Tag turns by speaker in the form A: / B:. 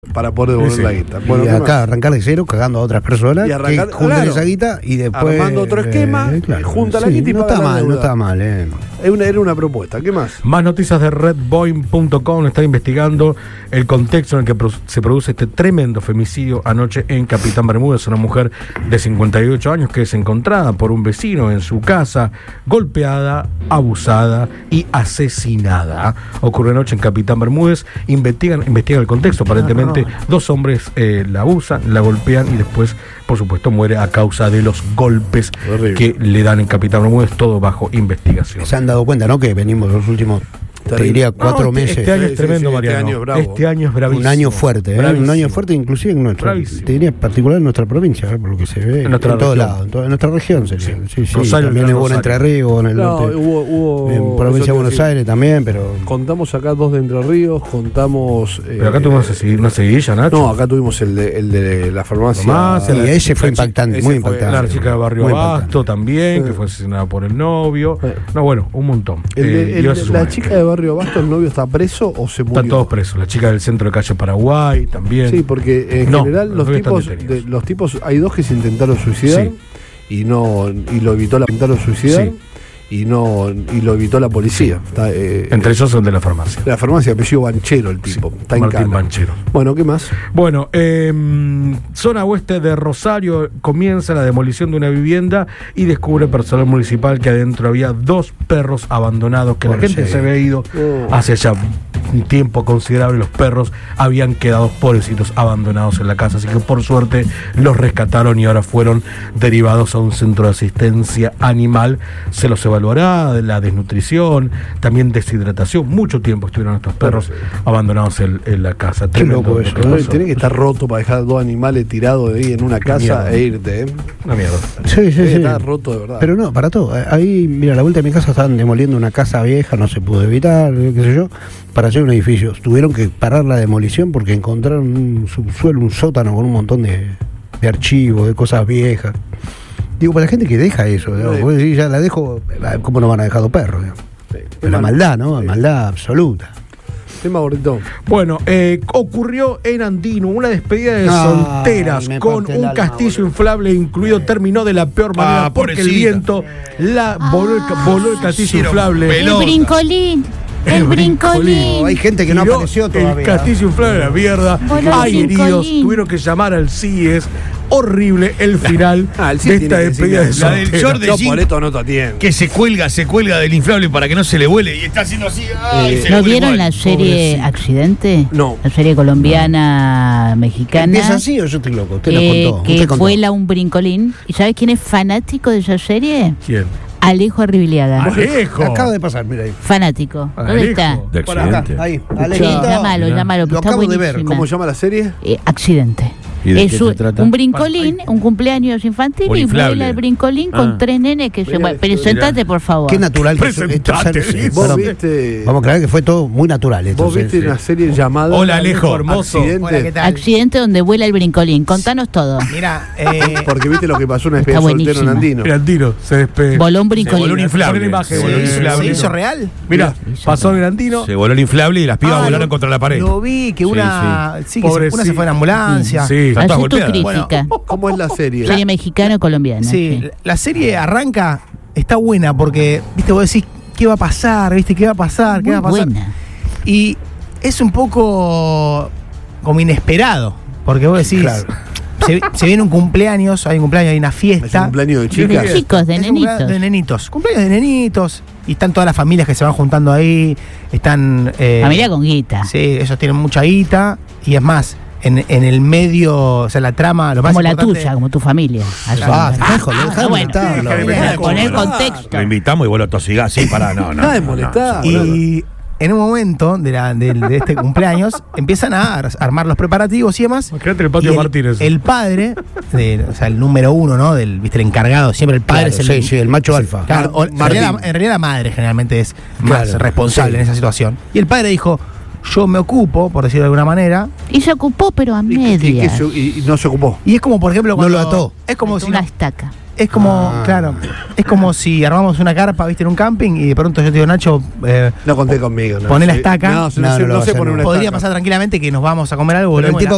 A: para poder devolver la guita. Bueno,
B: y acá arrancar de cero, cagando a otras personas
A: y arrancar,
B: que juntan esa guita y después
A: armando otro esquema, junta la guita y
B: no
A: paga
B: está
A: la
B: mal,
A: deuda.
B: no está mal,
A: Era una propuesta. ¿Qué más?
C: Más noticias de redboeing.com. Está investigando el contexto en el que se produce este tremendo femicidio anoche en Capitán Bermúdez. Una mujer de 58 años que es encontrada por un vecino en su casa, golpeada, abusada y asesinada. Ocurre anoche en Capitán Bermúdez. Investigan el contexto. Aparentemente dos hombres la abusan, la golpean y después, por supuesto, muere a causa de los golpes que le dan en Capitán Bermúdez. Todo bajo investigación.
B: Se han dado cuenta, ¿no? Que venimos los últimos, te diría, 4 meses.
C: Este año es tremendo, Mariano. Este año es bravísimo.
B: Un año fuerte, un año fuerte inclusive en nuestro, te diría, particular en nuestra provincia, por lo que se ve en todos lados, en nuestra región. Sí.
C: Rosario,
B: también hubo en Entre Ríos, en el norte,
A: hubo
B: en provincia de Buenos Aires también, pero...
A: Contamos acá 2 de Entre Ríos, contamos...
C: Pero acá tuvimos una seguidilla, Nacho.
A: No, acá tuvimos el de la farmacia.
B: Y ese fue impactante, muy impactante.
C: La chica de Barrio Abasto también, que fue asesinada por el novio. No, bueno, un montón.
A: La chica de Barrio Abasto, el novio está preso o se murió.
C: Están todos presos. La chica del centro de calle Paraguay también.
A: Sí, porque en general los tipos, hay 2 que se intentaron suicidar y lo evitó y lo evitó la policía.
C: Entre ellos son de la farmacia.
A: La farmacia, apellido Banchero el tipo. Está en
C: Martín Banchero.
A: Bueno, ¿qué más?
C: Bueno, zona oeste de Rosario comienza la demolición de una vivienda y descubre personal municipal que adentro había 2 perros abandonados, que la gente se había ido hacia allá un tiempo considerable. Los perros habían quedado pobrecitos abandonados en la casa, así que por suerte los rescataron y ahora fueron derivados a un centro de asistencia animal. Se los evaluará de la desnutrición, también deshidratación. Mucho tiempo estuvieron estos perros abandonados en la casa.
B: Qué loco eso.
A: Tiene que estar roto para dejar 2 animales tirados ahí en una casa e irte.
C: Una mierda.
B: Sí.
A: Está roto de verdad.
B: Pero no, para todo. Ahí, mira, a la vuelta de mi casa estaban demoliendo una casa vieja, no se pudo evitar, qué sé yo, para hacer un edificio. Tuvieron que parar la demolición porque encontraron un subsuelo, un sótano con un montón de archivos, de cosas viejas. Digo, para la gente que deja eso, sí. Ya la dejo, ¿cómo no van a dejar 2 perros? Pero la maldad, ¿no? La maldad absoluta.
A: Tema bonito.
C: Bueno, ocurrió en Andino una despedida de solteras con un castillo inflable incluido. Terminó de la peor manera porque el viento voló el castillo inflable.
D: El brincolín. El brincolín.
B: Hay gente que no apareció todavía.
C: El castillo inflable de la mierda. Hay heridos. Tuvieron que llamar al CIES. Horrible el final de esta despedida de solteras.
E: Que se cuelga del inflable para que no se le vuele y está haciendo así.
D: ¿No vieron la serie Accidente?
A: No.
D: La serie colombiana, mexicana.
B: ¿Empieza así o yo estoy loco? Usted nos contó.
D: Que vuela un brincolín. ¿Y sabes quién es fanático de esa serie?
C: ¿Quién?
D: Alejo Arribiliaga.
C: Alejo.
B: Acaba de pasar, mira ahí.
D: Fanático. ¿Dónde está?
E: De Accidente.
B: Ahí.
D: Sí, llámalo.
B: Lo acabo de ver.
A: ¿Cómo se llama la serie?
D: Accidente.
E: ¿Y de
D: es
E: qué se trata?
D: un brincolín, un cumpleaños infantil y vuela el brincolín con 3 nenes que se mueven. Presentate, por favor.
B: Qué natural que
A: ¿Vos viste?
B: Vamos a aclarar que fue todo muy natural esto.
A: ¿Vos viste una serie llamada
E: Hola, Alejo, hermoso.
A: Accidente?
F: Hola, ¿qué tal?
D: Accidente donde vuela el brincolín. Contanos todo.
F: Mira,
A: porque viste lo que pasó una despedida
D: Está
A: soltero en Andino.
C: El Andino se despegó.
D: Voló un brincolín.
E: Voló un inflable.
F: ¿se hizo real?
C: Mira, pasó el Andino.
E: Se voló el inflable y las pibas volaron contra la pared.
F: Lo vi, que una que una se fue en ambulancia.
C: Sí,
E: Están todas
D: Así tu
E: golpeadas.
D: crítica.
A: ¿Cómo es la serie?
D: Serie mexicana o colombiana.
F: Sí, la serie arranca, está buena porque, viste, vos decís, ¿qué va a pasar? ¿Viste? ¿Qué va a pasar? ¿Qué
D: Muy
F: va a pasar?
D: buena.
F: Y es un poco como inesperado, porque vos decís, se viene un cumpleaños, hay una fiesta.
A: Es un cumpleaños de chicas.
D: De chicos, de
F: Es un
D: nenitos.
F: de nenitos. Cumpleaños de nenitos. Y están todas las familias que se van juntando ahí. Están.
D: Familia con guita.
F: Sí, ellos tienen mucha guita. Y es más, en el medio, o sea, la trama, lo más
D: Como la
F: importante.
D: tuya, como tu familia. Bueno, poner contexto.
E: Lo invitamos y vos lo tosigás. Sí, pará, no.
A: Nada de molestar.
F: Y en un momento de este cumpleaños empiezan a armar los preparativos y demás.
C: Quédate en el patio
F: y
C: Martínez.
F: El padre, o sea, el número 1, ¿no? ¿Viste? El encargado, siempre el padre es el.
B: Sí, el macho alfa.
F: Claro, en realidad la madre generalmente es más responsable en esa situación. Y el padre dijo: yo me ocupo, por decirlo de alguna manera.
D: Y se ocupó, pero a medias.
A: Y no se ocupó.
F: Y es como, por ejemplo, cuando
B: No lo ató.
F: Es como si
D: Una estaca.
F: Es como, claro, es como si armamos una carpa, viste, en un camping y de pronto yo te digo, Nacho,
A: no conté conmigo. No,
F: poné la estaca.
A: No sé poner una estaca.
F: Podría pasar tranquilamente que nos vamos a comer algo.
B: Pero el tipo